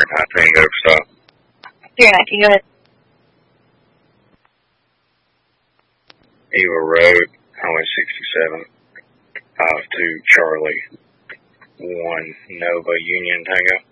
19 over stop. Here, 19, go ahead. Eva Road, Highway 67, 52 Charlie, 1 Nova Union Tango.